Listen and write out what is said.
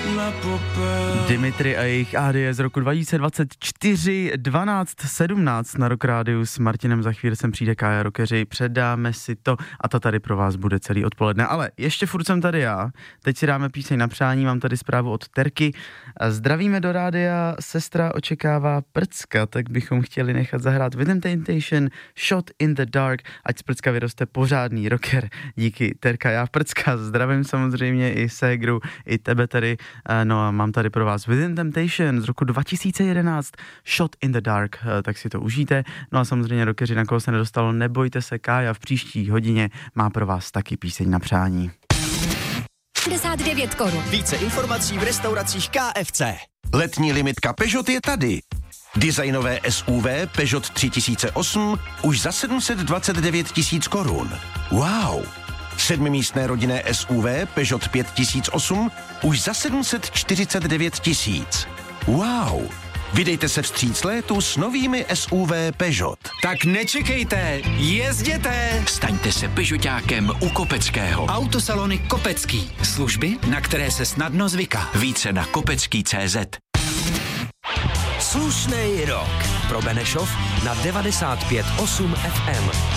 Dimitri a jejich ADE z roku 2024, 12:17 na Rock Rádiu. S Martinem za chvíli sem přijde Kája Rockeři, předáme si to a to tady pro vás bude celý odpoledne. Ale ještě furt jsem tady já, teď si dáme píseň na přání, mám tady zprávu od Terky. Zdravíme do rádia, sestra očekává prcka, tak bychom chtěli nechat zahrát Within Temptation, Shot in the Dark, ať z prcka vyroste pořádný rocker. Díky, Terka, já prcka zdravím samozřejmě i ségru, i tebe tady. No a mám tady pro vás Within Temptation z roku 2011, Shot in the Dark, tak si to užijte. No a samozřejmě rockeři, na koho se nedostalo, nebojte se, Kája v příští hodině má pro vás taky píseň na přání. 69 korun. Více informací v restauracích KFC. Letní limitka Peugeot je tady. Designové SUV Peugeot 3008 už za 729 000 korun. Wow! 7místné rodinné SUV Peugeot 5008 už za 749 000. Wow! Vydejte se vstříc létu s novými SUV Peugeot. Tak nečekejte, jezděte! Staňte se Peugeotákem u Kopeckého. Autosalony Kopecký. Služby, na které se snadno zvyká. Více na kopecký.cz. Slušnej rok pro Benešov na 95,8 FM.